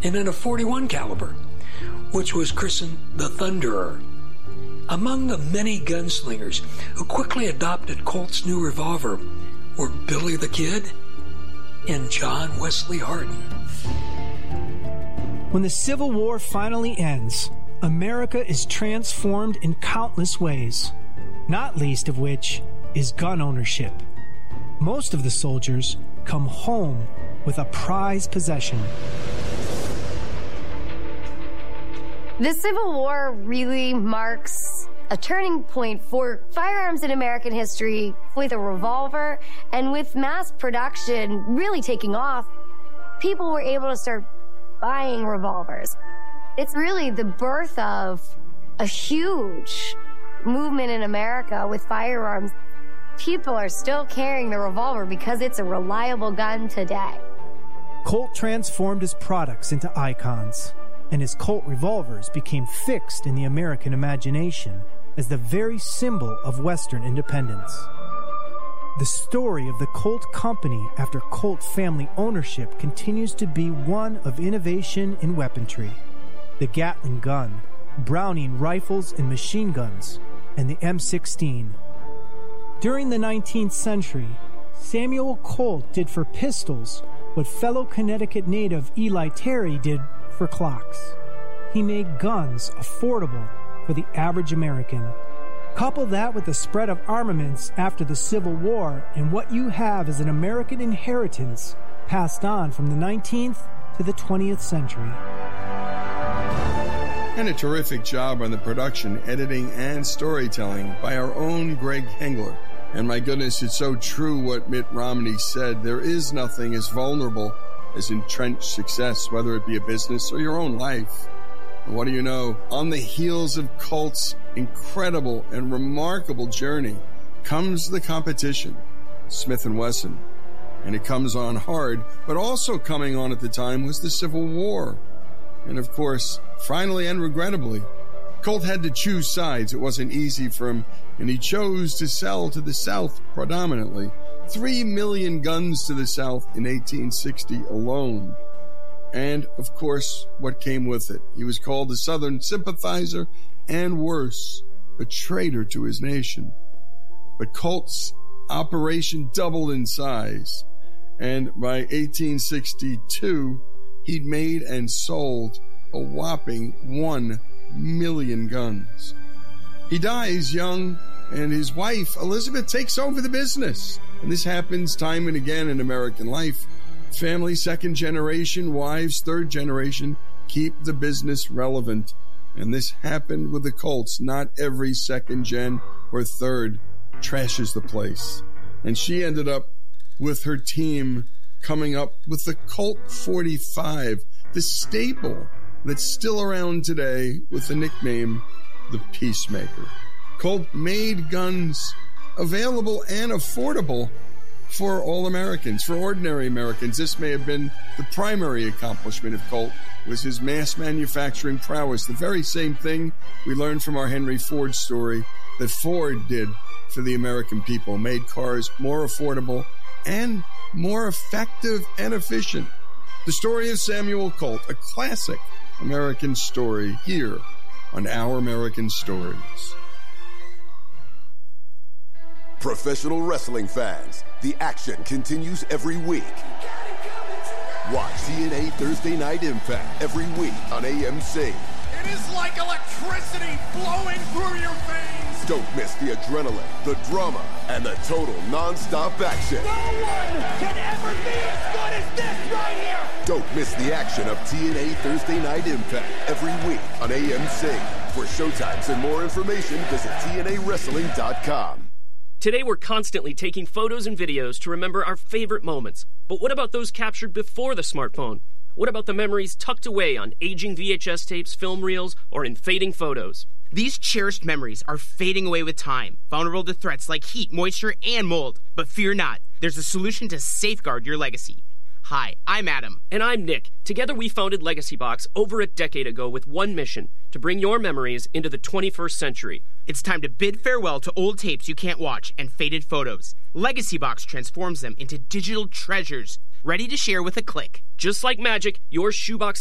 and then a .41 caliber, which was christened the Thunderer. Among the many gunslingers who quickly adopted Colt's new revolver were Billy the Kid and John Wesley Hardin. When the Civil War finally ends, America is transformed in countless ways, not least of which is gun ownership. Most of the soldiers come home with a prized possession. The Civil War really marks a turning point for firearms in American history, with a revolver and with mass production really taking off. People were able to start buying revolvers. It's really the birth of a huge movement in America with firearms. People are still carrying the revolver because it's a reliable gun today. Colt transformed his products into icons, and his Colt revolvers became fixed in the American imagination as the very symbol of Western independence. The story of the Colt Company after Colt family ownership continues to be one of innovation in weaponry. The Gatling gun, Browning rifles and machine guns, and the M16. During the 19th century, Samuel Colt did for pistols what fellow Connecticut native Eli Terry did for clocks. He made guns affordable for the average American. Couple that with the spread of armaments after the Civil War, and what you have is an American inheritance passed on from the 19th to the 20th century. And a terrific job on the production, editing, and storytelling by our own Greg Hengler. And my goodness, it's so true what Mitt Romney said. There is nothing as vulnerable as entrenched success, whether it be a business or your own life. And what do you know? On the heels of Colt's incredible and remarkable journey comes the competition, Smith & Wesson. And it comes on hard, but also coming on at the time was the Civil War. And of course, finally and regrettably, Colt had to choose sides. It wasn't easy for him, and he chose to sell to the South predominantly. 3 million guns to the South in 1860 alone. And, of course, what came with it. He was called a Southern sympathizer, and worse, a traitor to his nation. But Colt's operation doubled in size, and by 1862, he'd made and sold a whopping 1 million guns. He dies young, and his wife, Elizabeth, takes over the business. And this happens time and again in American life. Family, second generation, wives, third generation, keep the business relevant. And this happened with the Colts. Not every second gen or third trashes the place. And she ended up with her team coming up with the Colt 45, the staple that's still around today with the nickname the Peacemaker. Colt made guns available and affordable for all Americans, for ordinary Americans. This may have been the primary accomplishment of Colt, was his mass manufacturing prowess. The very same thing we learned from our Henry Ford story that Ford did for the American people, made cars more affordable and more effective and efficient. The story of Samuel Colt, a classic American story here on Our American Stories. Professional wrestling fans, the action continues every week. Watch TNA Thursday Night Impact every week on AMC. It is like electricity flowing through your veins. Don't miss the adrenaline, the drama, and the total non-stop action. No one can ever be as good as this right here. Don't miss the action of TNA Thursday Night Impact every week on AMC. For showtimes and more information, visit TNAWrestling.com. Today we're constantly taking photos and videos to remember our favorite moments. But what about those captured before the smartphone? What about the memories tucked away on aging VHS tapes, film reels, or in fading photos? These cherished memories are fading away with time, vulnerable to threats like heat, moisture, and mold. But fear not, there's a solution to safeguard your legacy. Hi, I'm Adam. And I'm Nick. Together we founded Legacy Box over a decade ago with one mission, to bring your memories into the 21st century. It's time to bid farewell to old tapes you can't watch and faded photos. Legacy Box transforms them into digital treasures, ready to share with a click. Just like magic, your shoebox